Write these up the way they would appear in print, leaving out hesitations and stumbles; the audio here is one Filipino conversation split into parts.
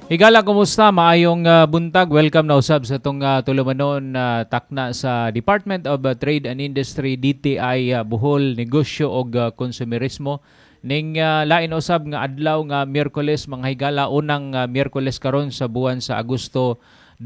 Higala, kumusta? Maayong buntag. Welcome na usab sa itong tulumanon takna sa Department of Trade and Industry, DTI, Bohol, Negosyo o Konsumerismo. Ning lain usab nga adlaw nga Miyerkules, mga higala, unang Miyerkules karon sa buwan sa Agosto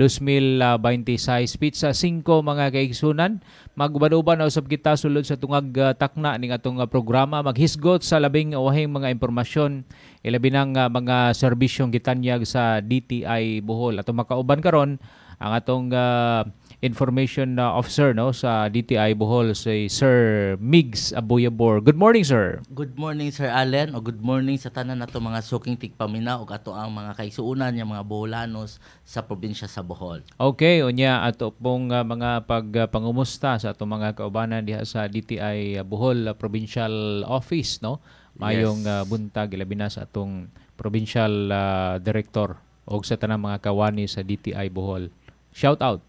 2026. Pizza 5 mga kaigsunan. Magubad-ubad na usab kita sulod sa tungag takna ning atong programa. Maghisgot sa labing wahing mga impormasyon ilabi ng mga serbisyong gitanyag sa DTI Bohol. Atong makauban karon ang atong information officer no sa DTI Bohol, si Sir Migs Abuyabor. Good morning, sir. Good morning, Sir Allen, o good morning sa tanan nato mga suking tigpamina o ato ang mga kaisuunan yung mga Boholanos sa probinsya sa Bohol. Okay, unya ato pong mga pagpangumusta sa atong mga kaubanan diha sa DTI Bohol Provincial Office, no? Mayong buntag ilabi na sa atong provincial director o sa tanang mga kawani sa DTI Bohol. Shout out.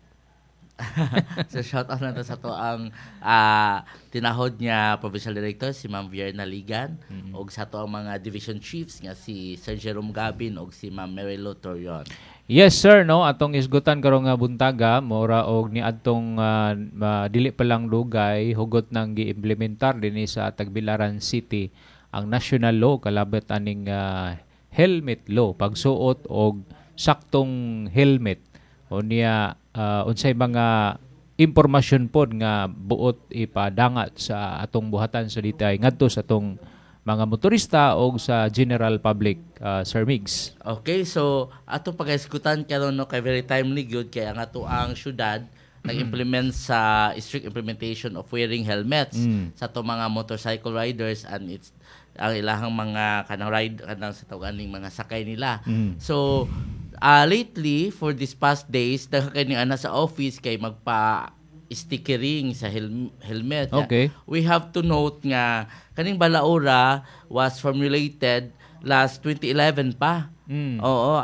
So shout out na to sa to ang tinahod niya provincial director si Ma'am Vierna Ligan o sa to ang mga division chiefs nga si Sir Jerome Gabin o si Ma'am Merilo Torion. Yes sir, no, atong isgutan karong buntaga mora og ni adtong dili pa lang dugay hugot nang giimplementar dinhi sa Tagbilaran City ang national law kalabot aning helmet law, pagsuot og saktong helmet o niya unsay mga impormasyon pod nga buot ipadangat sa atong buhatan sa DTI ngadto sa atong mga motorista o sa general public, Sir Migs. Okay, so ato pag-iskutan karon no kay very timely gyud kay ang ato ang syudad nag-implement sa strict implementation of wearing helmets sa to mga motorcycle riders and it's ang ilahang mga kanang sa tawaning mga sakay nila. So lately for these past days kani ana sa office kay magpa stickering sa helmet. Okay. We have to note nga kaning balaura was formulated last 2011 pa. Oo,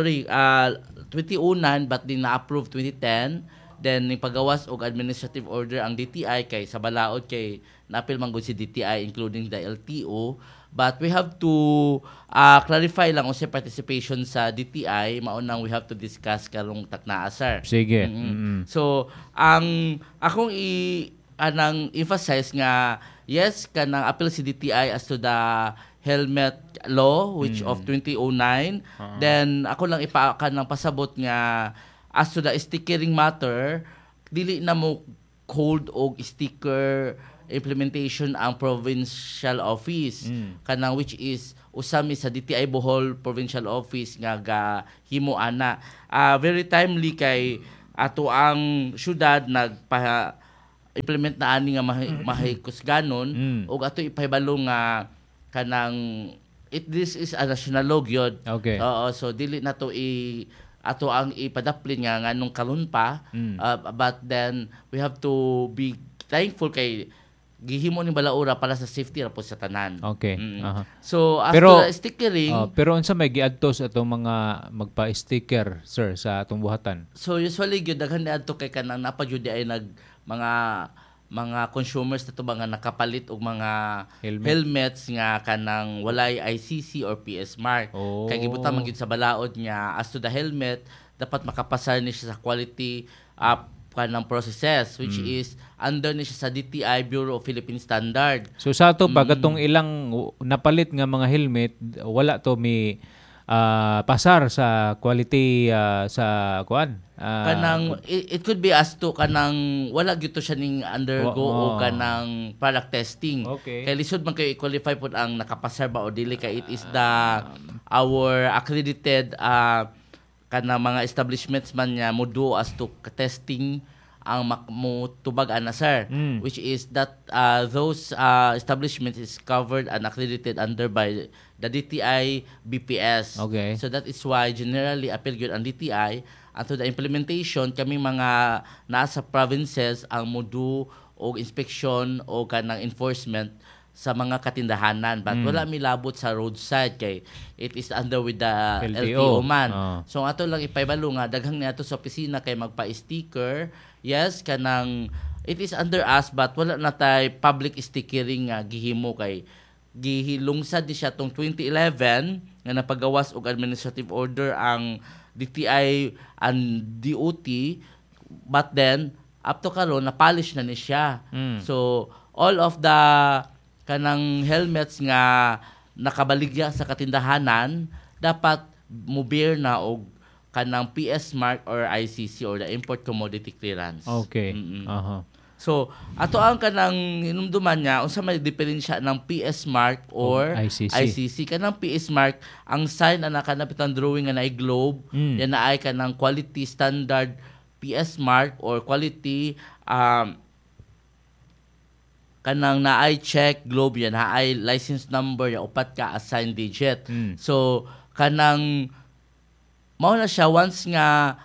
2009 but din na-approve 2010. Then ning pagawas og administrative order ang DTI kay sa balaod kay naapil man gud si DTI including the LTO. But we have to clarify lang unsay participation sa DTI maunang we have to discuss karong taknaa, sir. Sige. So ang akong anang emphasize nga yes kanang appeal si DTI as to the helmet law which of 2009. Then ako lang kanang pasabot nga as to the stickering matter dili na mo hold og sticker implementation ang provincial office kanang which is usami sa DTI Bohol provincial office nga gahimo ana very timely kay ato ang syudad nagpa implement na ani nga mahikusganon ug ato ipahibalo nga kanang this is a national law gyud. Okay. Oo, so dili na to ato ang ipadaplin nga nganong karon pa but then we have to be thankful kay gihimo ni balaura para sa safety ra po sa tanan. Okay. So Pero after stickering pero unsa may giadto sa atong mga magpa-sticker, sir, sa atong buhatan? so usually gyud daghan adto kay kanang napagyud ay mga consumers nato ba nga nakapalit og mga helmets nga kanang walay ICC or PS mark. Kay gibutang man gyud sa balaod nga as to the helmet dapat makapasar ni siya sa quality kanang processes which is under ni siya sa DTI Bureau of Philippine Standard. So sa ato pag atong ilang napalit nga mga helmet wala to mi pasar sa quality sa kuan. Kanang it could be as to kanang wala gyud to siya ning undergo o kanang product testing. Okay. Kay lisod man kay qualify pud ang nakapasar ba o dili kay it is our accredited kanang mga establishments man niya moduo as to testing ang tubag ana, sir, which is that those establishments is covered and accredited under by the DTI BPS. Okay. So that is why generally appeal gyud ang DTI and to the implementation kami mga nasa provinces ang modu o inspection o kanang enforcement sa mga katindahanan but wala milabot sa roadside kay it is under with the LTO man. So ato lang ipaybalo nga daghang niadto sa opisina kay magpa-sticker. Yes, kanang it is under us but wala na tay public stickering nga gihimo kay gihilungsad di siya tong 2011 nga napagawas og administrative order ang DTI and DOT, but then up to karon na-polish na ni siya. So all of the kanang helmets nga nakabaligya sa katindahanan dapat mo-bear na og kanang PS mark or ICC or the Import Commodity Clearance. Okay. So, ato ang kanang hinumduman niya, unsa may diferensya ng PS mark or ICC. Kanang PS mark, ang sign na nakanapitang drawing nga na globe, yan na ay kanang quality standard PS mark or quality kanang na ay check globe yan, na ay license number, ya upat ka assigned digit. So, kanang mao na siya once nga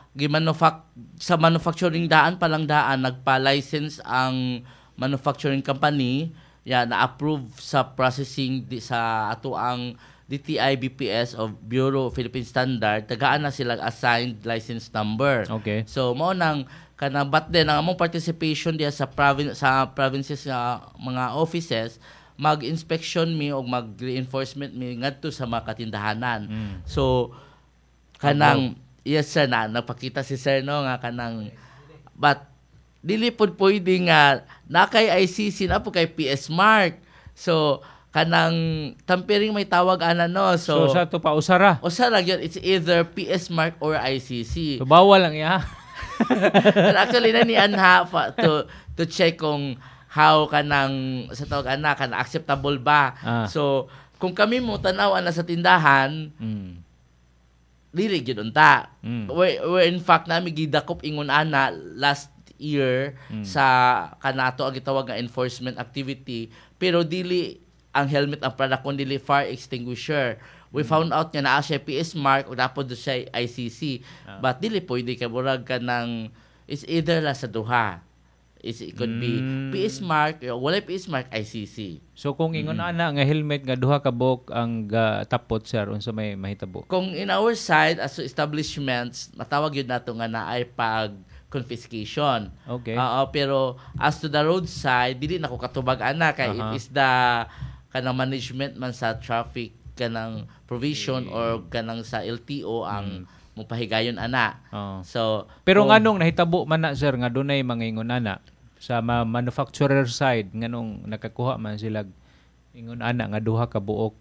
sa manufacturing daan palang daan nagpa-license ang manufacturing company na-approve sa processing sa ato ang DTI BPS of Bureau of Philippine Standard, tagaan na sila assigned license number. Okay. So mao nang but then ang among participation diya sa provinces mga offices, mag-inspection mi o mag-reinforcement mi ngadto sa mga katindahanan. So kanang yes sir na napakita si sir no nga kanang but dili pod pwede nga na kay ICC na po kay PS mark. So kanang tampering may tawag ana no. So sa to pa usara yun, it's either PS mark or ICC. So bawal lang ya. Actually na ni anha to check kung how kanang sa tawag ana kan acceptable ba. So kung kami mo tanaw ana sa tindahan, dili gyud unta. We're in fact nami gidakop ingon ana last year sa kanato ang gitawag nga enforcement activity, pero dili ang helmet ang product kundi dili fire extinguisher. We found out nga naa siya PS mark o dapat do siya ICC. But dili pwede ka murag ka ng is either la sa duha. It could be PS mark o wala PS mark ICC. So kung ingon ana nga helmet nga duha ka buok ang tapot sir unsa may mahitabo? Kung in our side as establishments matawag yun nato nga naay pag confiscation. Okay. Pero as to the roadside dili nako katubag ana kay it is the kanang management man sa traffic kanang provision or kanang sa LTO ang mupahigayon ana. So pero nganong nahitabo man na sir nga dunay mga ingon ana sa manufacturer side nganong nakakuha man sila ingon ana nga duha ka buok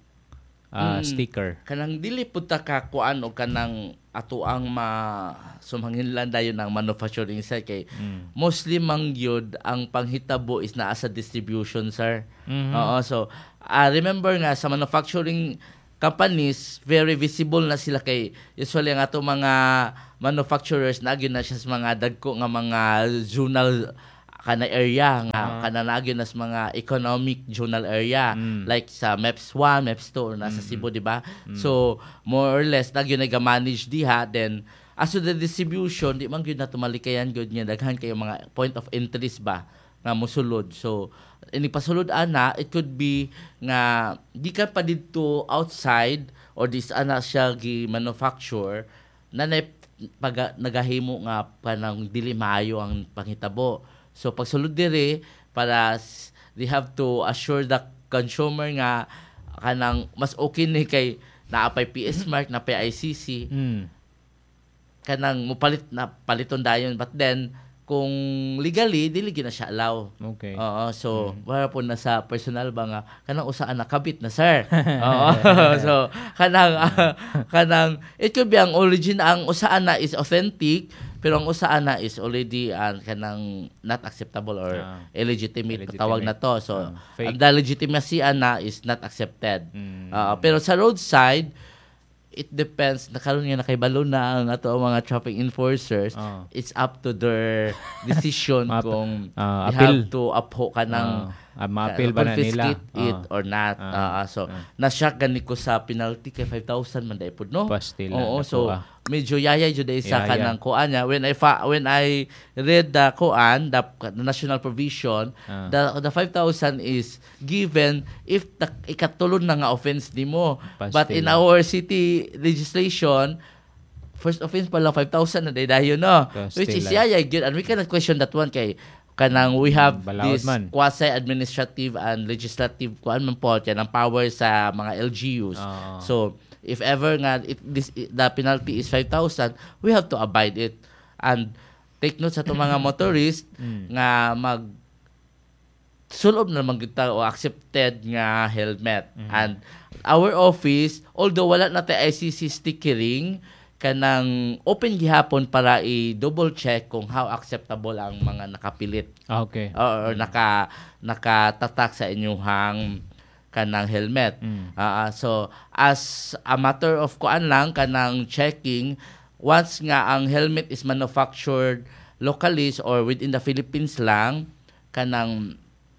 sticker. Kanang dili pud ta ka kuan og kanang ato ang sumanghinlan dayon ng manufacturing side kay mostly man gyud ang panghitabo is naa sa distribution sir. So remember nga sa manufacturing companies very visible na sila kay usually ang ato mga manufacturers nagyon na siya sa mga dagko nga mga zonal kana area nga kana nagyon na sa mga economic zonal area like sa MEPS 1, MEPS 2 or nasa Cebu di ba? So more or less nagyon na manage diha, then as to the distribution di man gyud na tumalikayan gyud nga daghan kay mga point of interest ba nga mosulod. So ini pasulod ana it could be nga di ka pa dito outside or this ana siya gi manufacture na nagahimo nga panang dili maayo ang panghitabo. So pagsulod dire para they have to assure the consumer nga kanang mas okay ni kay naapay PS mark na pay ICC kanang mupalit na paliton dayon, but then kung legally dili gyud na siya allow. Okay. So wala po na sa personal ba nga kanang usaan nakabit na sir. So kanang it could be ang origin ang usaan na is authentic pero ang usaan na is already kanang not acceptable or illegitimate tawag na to. So the legitimacy ana is not accepted. Pero sa roadside it depends nakaroon nga nakaibalo na ang ato mga traffic enforcers. It's up to their decision kung they have to uphold kanang ma-appeal ba na nila it or not. So na-shock gani ko sa penalty kay 5,000 man dai pud no. So medyo yayay jud isa kanang kuan niya when I read the kuan the national provision, the 5,000 is given if ikatulod na nga offense nimo. But in our city legislation first offense pa lang 5,000 na dayon no. Which is yayay gyud, and we cannot question that one kay kanang we have this quasi-administrative and legislative kuan man po yan ang power sa mga LGUs. So if ever nga the penalty is 5,000, we have to abide it. And take note sa itong mga motorist nga sulob na magkita o accepted nga helmet. And our office, although wala natin ICC stickering, kanang open gihapon para i-double check kung how acceptable ang mga nakapilit. Okay. Or nakatatak sa inyong kanang helmet. So as a matter of kuan lang kanang checking, once nga ang helmet is manufactured locally or within the Philippines lang, kanang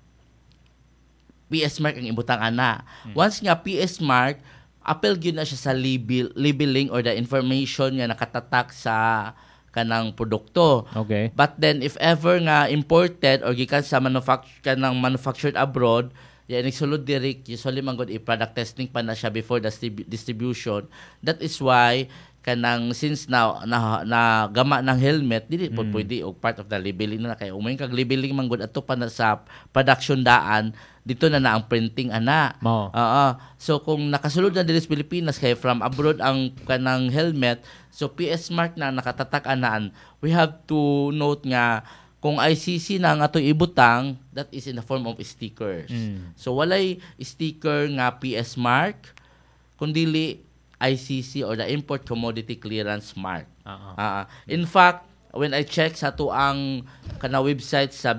PS mark ang ibutang ana. Once nga PS mark, apel gyud na siya sa labeling or the information nga nakatatak sa kanang produkto. Okay. But then if ever nga imported or gikan sa manufactured abroad, yan nagsulod direct usually man gud i-product testing pa na siya before the distribution. That is why kanang since now na gama ng helmet dili po pwede og part of the labeling na kay umay kag labeling man gud ato pa na sa production daan dito na ang printing ana. So kung nakasulod na dili sa Pilipinas kay from abroad ang kanang helmet, so PS mark na nakatatak anaan, we have to note nga kung ICC na ang ato ibutang, that is in the form of stickers. So walay sticker nga PS mark kundi ICC or the Import Commodity Clearance Mark. In fact, when I check sa tuang kana website sa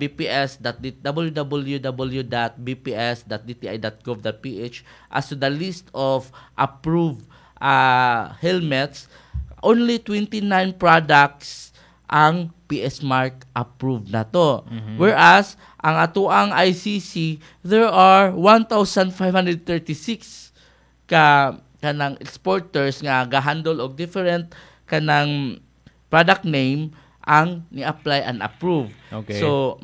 www.bps.dti.gov.ph as to the list of approved helmets, only 29 products ang PS mark approved na to. Whereas ang atuang ICC, there are 1,536 kanang exporters nga gahandle og different kanang product name ang ni-apply and approve. Okay.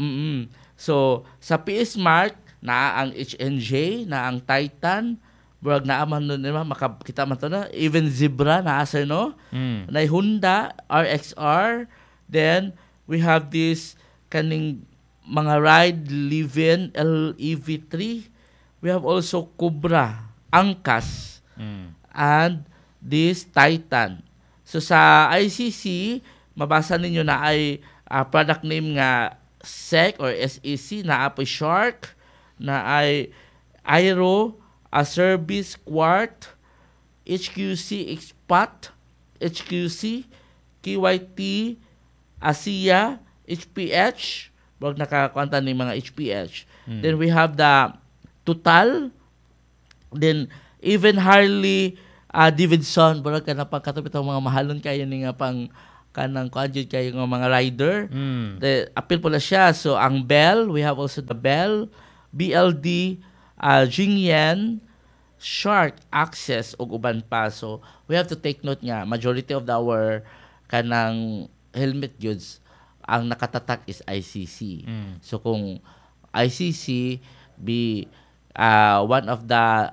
So sa PS mark na ang HNJ, na ang Titan, burag na man nun makakita man to na, even Zebra na sir no. Na Honda RXR, then we have this kaning mga ride Livin LEV3. We have also Cobra, Angkas, and this Titan. So sa ICC, mabasa ninyo na ay product name nga SEC or SEC, na ay Shark, na ay Aero, Service, Quart, HQC, Expat, HQC, KYT, ASIA, HPH, wag nakakwanta ni mga HPH. Then we have the Total, then even Harley Davidson, burag ka na pagkatapit ang mga mahalon kayo ni nga pang kanang kuadjud kayo ng mga rider. Appeal po na siya. So ang Bell, we have also the Bell, BLD, Jingyan, Shark, Access, ug uban pa. So we have to take note nga, majority of our kanang helmet goods, ang nakatatak is ICC. So kung ICC be one of the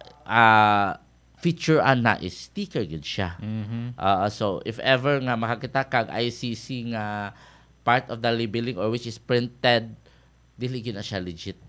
feature ana is sticker gud siya. So if ever nga makakita kag ICC nga part of the labeling or which is printed, dili gyud na siya legit.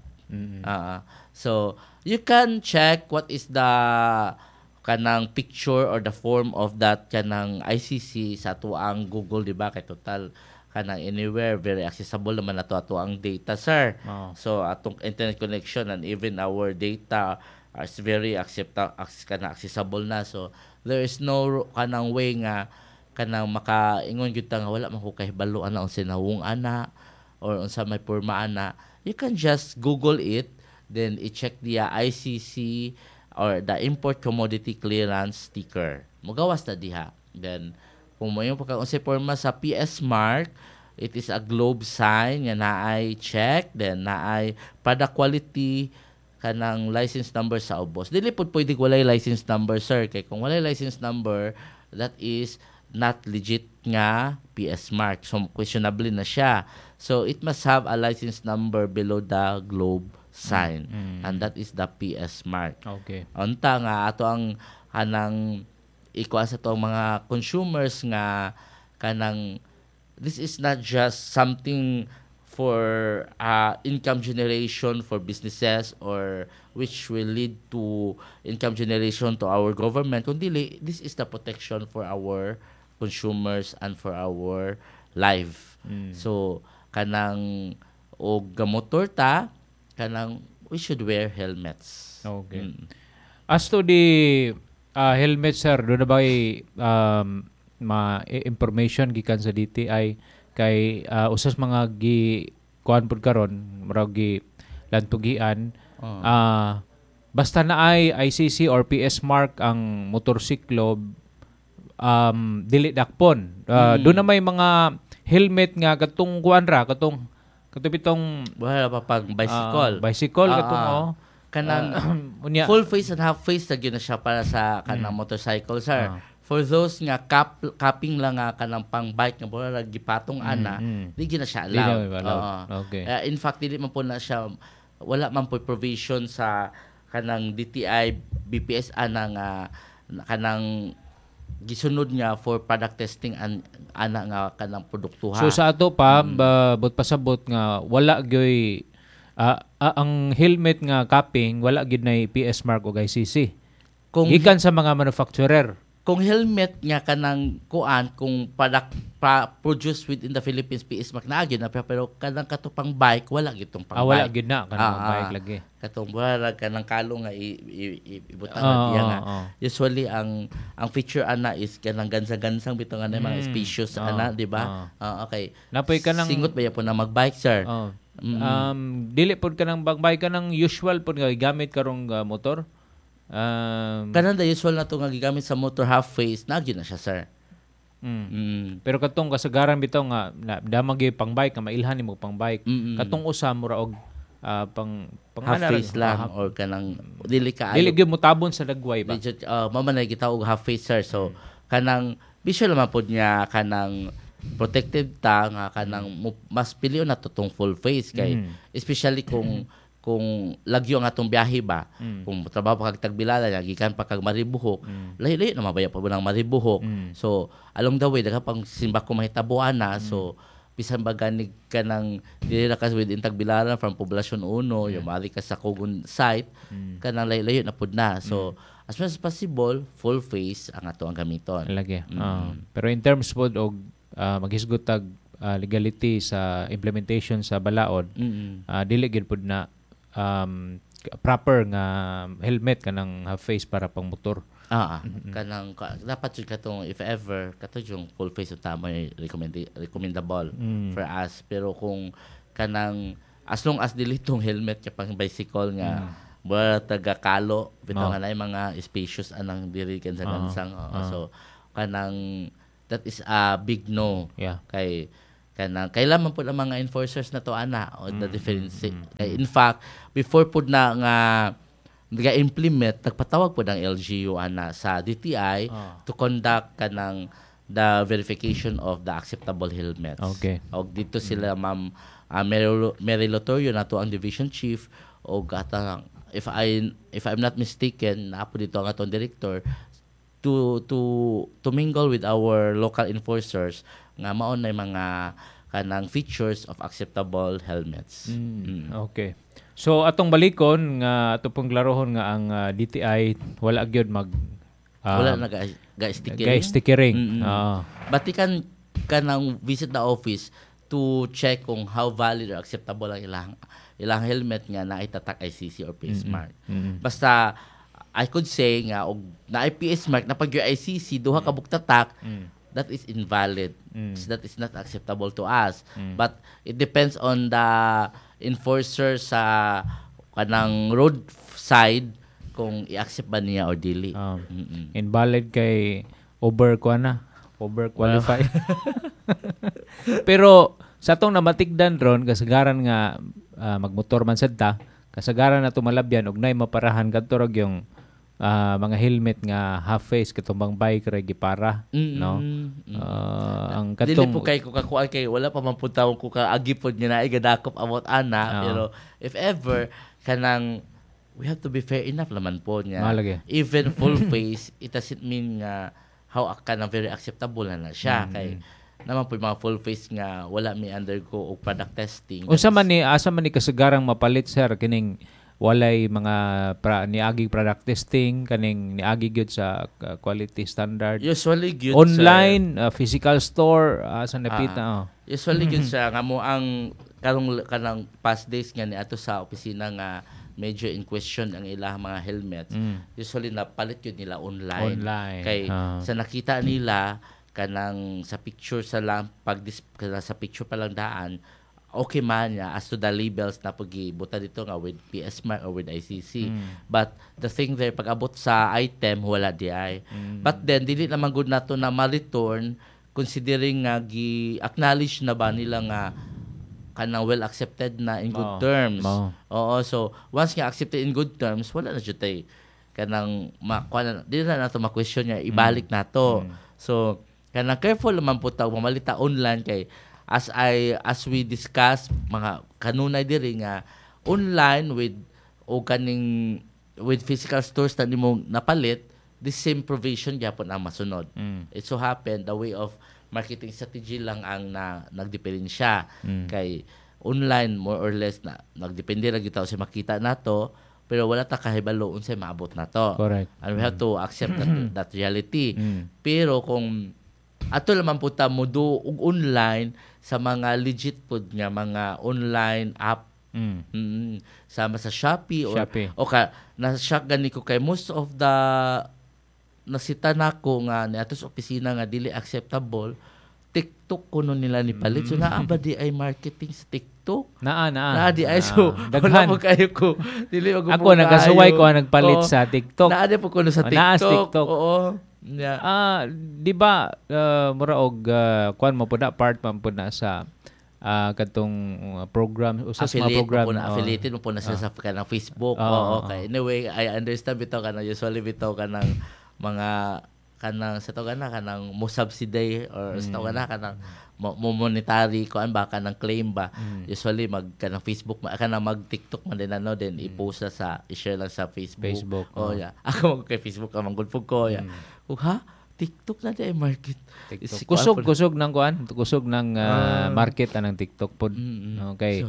So you can check what is the kanang picture or the form of that kanang ICC sa tuang Google, di ba, kay total kanang anywhere very accessible naman na ato ang data, sir. So atong internet connection and even our data is very accessible na. So there is no kanang way nga kanang makaingon gyud ta nga wala man ko kahibalo ana unsa nawong ana or unsa may porma ana. You can just Google it, then i-check the ICC or the Import Commodity Clearance sticker. Mugawas na diha. Then kung mo yung unsay porma sa PS mark, it is a globe sign nga naay check, then naay product quality, kanang license number sa ubos. Dili pud pwede walay license number, sir. Kay kung walay license number, that is not legit nga PS mark. So questionable na siya. So it must have a license number below the globe sign. And that is the PS mark. Okay. Unta nga ato ang kanang ikuha sa to mga consumers nga kanang this is not just something for income generation for businesses or which will lead to income generation to our government, kundi this is the protection for our consumers and for our life. So kanang og motor ta kanang we should wear helmets. Okay. As to the helmet, sir, doon na ba information gikan sa DTI kay usas mga kuan pud karon murag gi lantugian basta na ay ICC or PS mark ang motorsiklo dili dakpon. Doon na may mga helmet nga katong kuan ra katong bitong wala pa pang bicycle katong kanang full face and half face na gyud na siya para sa kanang motorcycle, sir. For those nga capping lang nga kanang pang bike nga wala gipatong ana, di gyud na siya allowed. Okay. In fact dili man po na siya, wala man po provision sa kanang DTI BPS ana nga kanang gisunod nga for product testing ana nga kanang produktuha. So sa ato pa but pasabot nga wala gyoy ang helmet nga capping wala gid na PS mark o ICC. Gikan sa mga manufacturer. Kung helmet nga kanang kuan kung product produced within the Philippines PS mark na gyud na pero kanang katupang bike wala gyud tong pang bike. Wala gyud na kanang bike lagi. Katong wala kanang kalong nga ibutang diya nga. Usually ang feature ana is kanang gansa-gansang bitaw nga mga spacious ana, di ba? Okay. Napoy kanang singot ba ya po na mag-bike, sir? Dili pod kanang bike kanang usual pod nga gamit karong motor. Kanang usual na to nga gigamit sa motor half face na gyud na siya, sir. Pero katong kasagaran bitaw nga damag pang bike nga mailhan nimo pang bike. Katong usa mura og pang half face lang or kanang dili gyud motabon sa dagway ba. Mama na gitawag half face, sir. So kanang visual man pod niya kanang protected ta nga kanang mas pilion na to tong full face kay especially kung lagyo ang atong biyahe ba, kung trabaho pa kag Tagbilala, gikan pa kag Maribuhok, lahi-lahi na mabaya pa ng Maribuhok. So, along the way, daga pang simba ko mahitabuan na, so, bisan ba ganig ka ng dili ka within Tagbilala from Poblacion 1, yung mali ka sa Cogon site, kanang lahi-lahi na pud na. So, as much as possible, full face ang ato ang gamiton. Lagi. Pero in terms pod og maghisgot tag legality sa implementation sa balaod, dili gid pud na proper nga helmet kanang half face para pang motor. Kanang dapat jud katong if ever kato yung full face tama recommendable for us, pero kung kanang as long as dili tong helmet ka pang bicycle nga wala taga kalo bitaw nga mga spacious anang diri kan sa gansang so kanang that is a big no. Kay kanang kailangan po ang mga enforcers na to ana o the difference. In fact, before po na nga implement nagpatawag po ng LGU ana sa DTI to conduct kanang the verification of the acceptable helmets. Okay. Og dito sila Ma'am Mary Lotorio na to ang division chief o gatang if I'm not mistaken na po dito ang atong director to mingle with our local enforcers nga mao na mga kanang features of acceptable helmets. Okay. So atong balikon nga ato pong klarohon nga ang DTI wala gyud wala na stickering. Batikan kanang visit the office to check kung how valid or acceptable ang ilang helmet nga naitatak ICC or PS mark. Basta I could say nga og na IPS mark na pag yung ICC duha ka buktatak, that is invalid. So that is not acceptable to us. But it depends on the enforcer sa kanang road side kung i-accept ba niya or dili. Invalid kay overqualified. Pero sa atong namatigdan ron kasagaran nga magmotor man sad ta, kasagaran na tumalabyan og nay maparahan kadto yung mga helmet nga half face katong bike ra gipara, no? Ang katong dili po kay ko kakuan kay wala pa man pud tawo ko kaagi pod nga naay gadakop about ana, pero if ever kanang we have to be fair enough naman po niya. Even full face it doesn't mean nga how kanang very acceptable na siya kay naman po mga full face nga wala mi undergo og product testing. Asa man ni kasagarang mapalit sir kining walay mga niaging product testing kaning niagi gyud sa quality standard. Usually gyud online physical store sa napita usually gyud siya nga mo ang kanang past days nga ni ato sa opisina nga medyo in question ang ilang mga helmets. Usually napalit yun nila online. Kay sa nakita nila kanang sa picture sa lang sa picture pa lang daan okay man niya as to the labels na pag-ibuta dito nga with PS mark or with ICC. But the thing there, pag abot sa item, wala di ay. But then, dili naman good na to na ma-return considering nga gi-acknowledge na ba nila nga kanang well accepted na in good terms. Oo, so once nga accepted in good terms, wala na jud tay kanang dili na nato ma-question niya, ibalik nato. So, kanang careful naman po ta mamalita online kay as we discuss mga kanunay diri nga online with physical stores na nimo napalit, the same provision gyapon ang masunod. It so happen the way of marketing strategy lang ang nagdependensya kay online more or less na nagdepende ra gyud sa makita nato pero wala ta kahibalo unsay maabot nato. Correct. And we have to accept that reality. Pero kung ato naman po ta modo og online sa mga legit pod nga mga online app sama sa Shopee o na-shock gani ko kay most of the nasita nako nga ni atos opisina nga dili acceptable TikTok kuno nila ni palit so naa ba di ay marketing sa TikTok naa di ay so daghan mo kayo ko dili ako nagasuway ko ang nagpalit sa TikTok naa di po kuno sa TikTok oo. Yeah. Di ba mura og kuan mo pud na part man pud na sa kadtong program usas mga program affiliated mo po na sa kanang Facebook. Okay. Anyway, I understand bitaw kanang usually bitaw kanang mga kanang sa tawag na kanang mo subsidy or sa tawag na kanang mo monetary kuan ba kanang claim ba usually mag kanang Facebook kanang mag TikTok man din then i-post sa i-share lang sa Facebook. Yeah. Ako kay Facebook ka manggod pug ko ya. Ha? TikTok na di market. Kusog ng kuan, kusog ng market anang TikTok pod. Okay.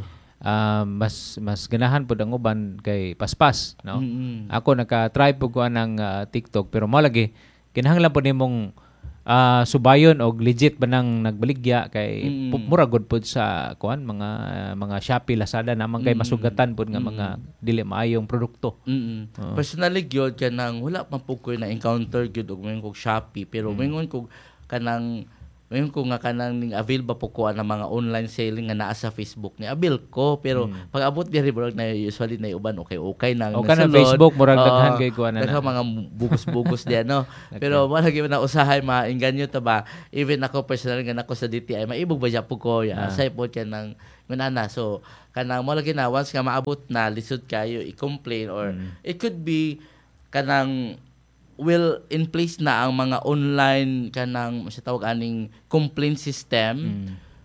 Mas ganahan pod ang uban kay paspas, no? Ako naka-try pud ko anang TikTok pero mo lagi kinahanglan pod nimong subayon og legit ba nang nagbaligya kay mura gud pod sa kuan mga Shopee, Lazada naman kay masugatan pod nga mga dili maayong produkto. Personally gyud kanang wala man pud ko na encounter gyud og mingon kog Shopee pero mingon kog ngayon ko nga kanang ning avail ba po ko ang mga online selling nga naa sa Facebook ni avail ko pero pag abot diri bro na usually na uban okay nang o kanang Facebook murag daghan kay kuan na mga bugos-bugos diyan no. Pero wala gyud na usahay mainganyo ta ba even ako personal nga nako sa DTI maibog ba po ko asay po kanang ngunana so kanang mo lagi na once nga maabot na lisod kayo i-complain or it could be kanang will in place na ang mga online kanang sa tawag aning complaint system.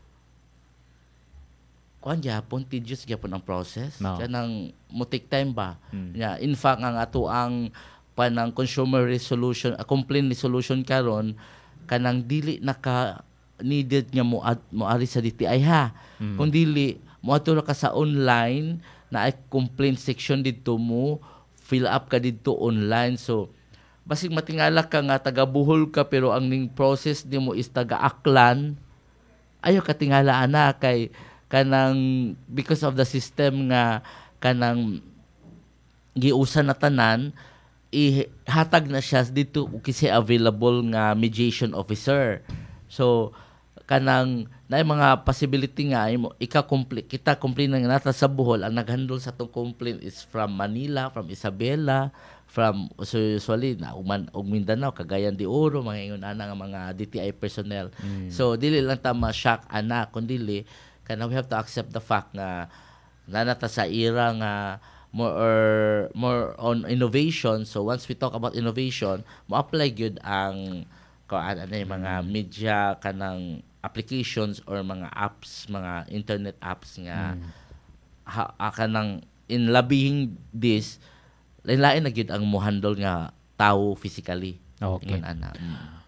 Kuan gyapon tedious gyapon ang process. Kanang mo take time ba. In fact ang ato ang panang consumer resolution complaint resolution karon kanang dili naka needed nga mo ari sa DTI ha. Kung dili mo ato ka sa online na ay complaint section didto mo fill up ka didto online so basig matingala ka nga taga-Bohol ka pero ang ning process nimo is taga-Aklan ayo katingala ana kay kanang because of the system nga kanang giusa na tanan ihatag na siya dito kasi available nga mediation officer so kanang na mga possibility nga kita complain nga nata sa Bohol ang naghandle sa tong complaint is from Manila, from Isabela, from so usually na og Mindanao, Cagayan de Oro, mga ingon ana nga mga DTI personnel. So dili lang ta ma-shock ana kundi kana we have to accept the fact nga nanata sa era nga more on innovation. So once we talk about innovation, mo apply gyud ang mga media kanang applications or mga apps, mga internet apps nga kanang in labihing this lain-lain na gyud ang mo handle nga tao physically. Okay.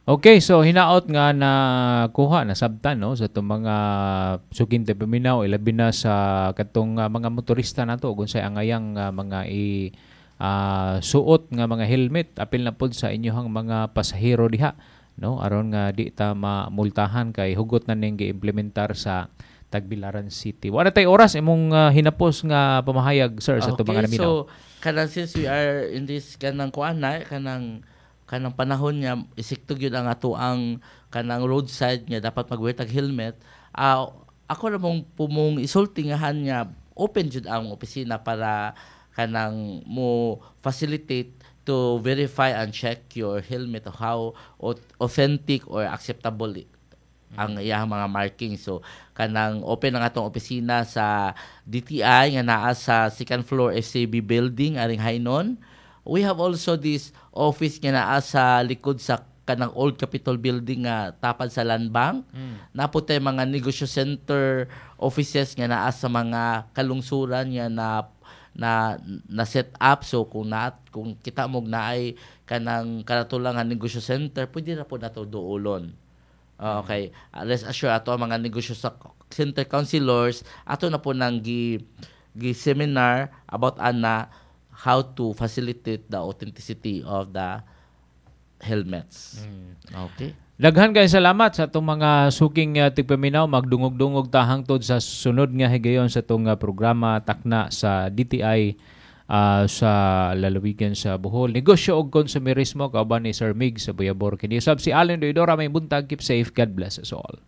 Okay, so hinaot nga na kuha na sabtan no sa itong mga suging paminaw ilabi na sa katong mga motorista nato kung sa angayang mga suot nga mga helmet apil na pod sa inyohang mga pasahero diha no aron nga di ta mamultahan kay hugot na ning gi-implementar sa Tagbilaran City. Wala tay oras imong hinapos nga pamahayag sir sa itong mga naminaw. So kanang since we are in this kanang kuana kanang panahon niya isiktog yun ang ato ang kanang roadside niya dapat magwear tag helmet. Ako na mong pumong isultingahan niya open jud ang opisina para kanang mo facilitate to verify and check your helmet how authentic or acceptable ang iyang mga marking. So kanang open ang atong opisina sa DTI nga naa sa second floor FCB building aring Hainon. We have also this office nga naa sa likod sa kanang old Capitol building nga tapad sa Land Bank. Naputay mga negosyo center offices nga naa sa mga kalungsuran nga na set up. So kung kita mo naay kanang karatulang nga negosyo center, pwede na po nato duolon. Okay, let's assure ato ang mga negosyo sa center councilors ato na po nang gi seminar about how to facilitate the authenticity of the helmets. Okay. Daghan kay salamat sa itong mga suking tigpaminaw. Magdungog-dungog tahang tod sa sunod nga higayon sa itong programa takna sa DTI sa lalawigan sa Bohol. Negosyo o konsumerismo kauban ni Sir Mig sa Buyabor. Kini usab si Allen Doidora. May buntag. Keep safe. God bless us all.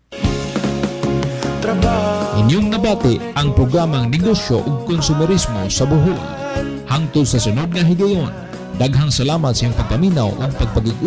Inyong nabati ang programang Negosyo ug Konsumerismo sa Bohol. Hangtod sa sunod nga higayon, daghang salamat sa iyong pagpaminaw ug pagpagig